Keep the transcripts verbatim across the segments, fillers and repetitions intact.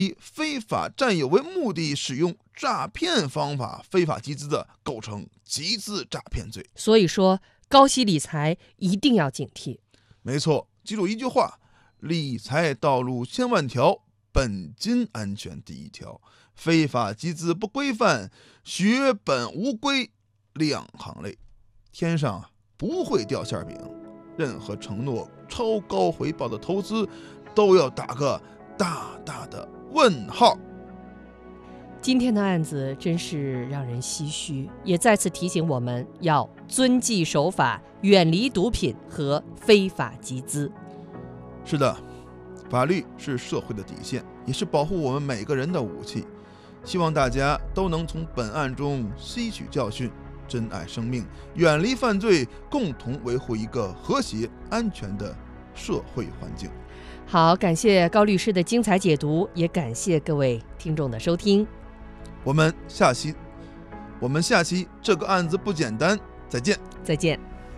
以非法占有为目的使用诈骗方法非法集资的，构成集资诈骗罪。 所以说，高息理财一定要警惕。 没错，记住一句话：理财道路千万条，本金安全第一条。非法集资不规范，血本无归两行泪。天上啊不会掉馅饼，任何承诺超高回报的投资都要打个大大的问号。 今天的案子真是让人唏嘘，也再次提醒我们要遵纪守法，远离毒品和非法集资。 是的，法律是社会的底线，也是保护我们每个人的武器。希望大家都能从本案中吸取教训，珍爱生命，远离犯罪，共同维护一个和谐安全的社会环境。 好，感谢高律师的精彩解读，也感谢各位听众的收听。 我们下期我们下期这个案子不简单，再见再见。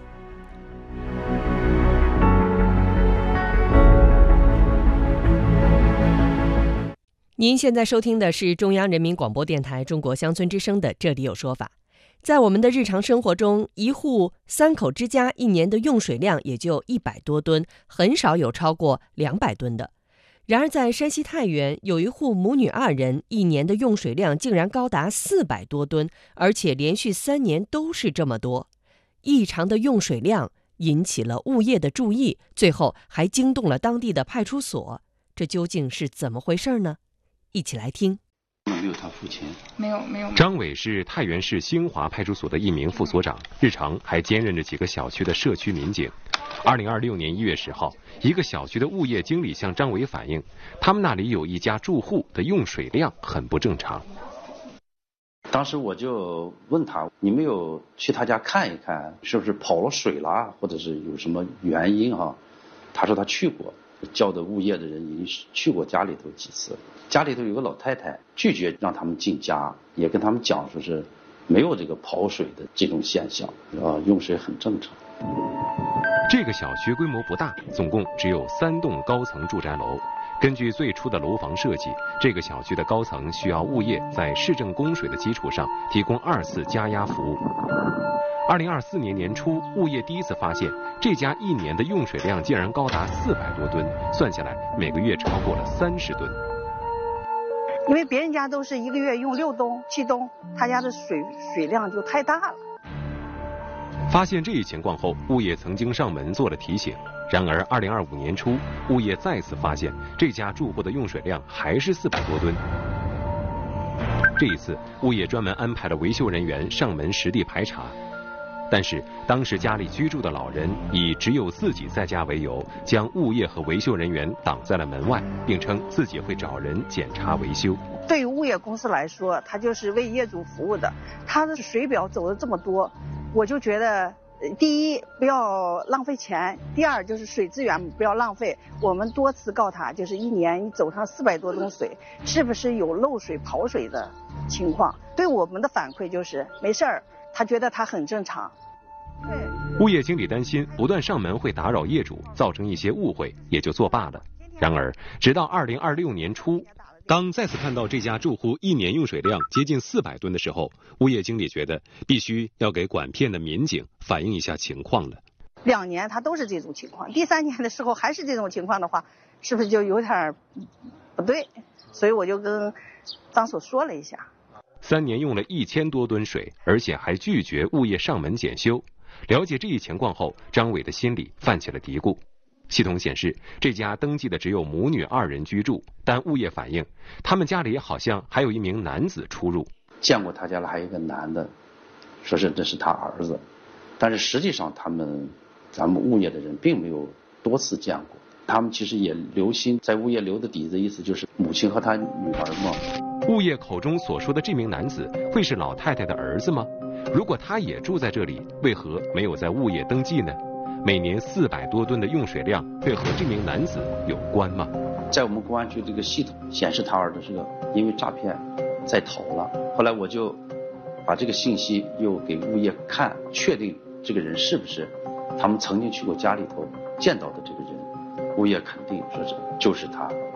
您现在收听的是中央人民广播电台中国乡村之声的《这里有说法》。在我们的日常生活中，一户三口之家一年的用水量也就一百多吨，很少有超过两百吨的。然而在山西太原，有一户母女二人一年的用水量竟然高达四百多吨，而且连续三年都是这么多。异常的用水量引起了物业的注意，最后还惊动了当地的派出所。这究竟是怎么回事呢？一起来听。 没有他付钱， 没有没有。 张伟是太原市兴华派出所的一名副所长，日常还兼任着几个小区的社区民警。二零二六年一月十号，一个小区的物业经理向张伟反映，他们那里有一家住户的用水量很不正常。 当时我就问他，你没有去他家看一看，是不是跑了水了，或者是有什么原因哈？他说他去过。叫的物业的人已经去过家里头几次，家里头有个老太太拒绝让他们进家，也跟他们讲说是没有这个跑水的这种现象，啊，用水很正常。 这个小区规模不大，总共只有三栋高层住宅楼。根据最初的楼房设计，这个小区的高层需要物业在市政供水的基础上提供二次加压服务。二零二四年年初，物业第一次发现这家一年的用水量竟然高达四百多吨，算下来每个月超过了三十吨。 因为别人家都是一个月用六吨、七吨，他家的水水量就太大了。 发现这一情况后，物业曾经上门做了提醒。然而，二零二五年初，物业再次发现这家住户的用水量还是四百多吨。这一次，物业专门安排了维修人员上门实地排查。但是当时家里居住的老人以只有自己在家为由，将物业和维修人员挡在了门外，并称自己会找人检查维修。 对于物业公司来说，他就是为业主服务的，他的水表走了这么多，我就觉得第一不要浪费钱，第二就是水资源不要浪费。我们多次告他，就是一年走上四百多吨水，是不是有漏水跑水的情况？对我们的反馈就是没事儿，他觉得他很正常。 物业经理担心不断上门会打扰业主，造成一些误会，也就作罢了。然而，直到二零二六年初，当再次看到这家住户一年用水量接近四百吨的时候，物业经理觉得必须要给管片的民警反映一下情况了。 两年他都是这种情况，第三年的时候还是这种情况的话，是不是就有点不对？所以我就跟张所说了一下。 三年用了一千多吨水，而且还拒绝物业上门检修。了解这一情况后，张伟的心里泛起了嘀咕。系统显示，这家登记的只有母女二人居住，但物业反映，他们家里好像还有一名男子出入。 见过他家里还有一个男的，说是这是他儿子，但是实际上他们咱们物业的人并没有多次见过。他们其实也留心，在物业留的底子，意思就是母亲和他女儿嘛。 物业口中所说的这名男子会是老太太的儿子吗？如果他也住在这里，为何没有在物业登记呢？每年四百多吨的用水量会和这名男子有关吗？ 在我们公安局这个系统显示，他儿子是个因为诈骗在逃了。后来我就把这个信息又给物业看，确定这个人是不是他们曾经去过家里头见到的这个人。物业肯定说是就是他。